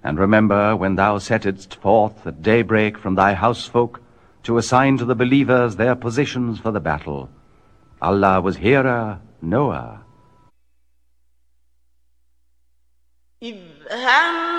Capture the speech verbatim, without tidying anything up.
And remember, when thou settedst forth at daybreak from thy housefolk to assign to the believers their positions for the battle, Allah was hearer, knower.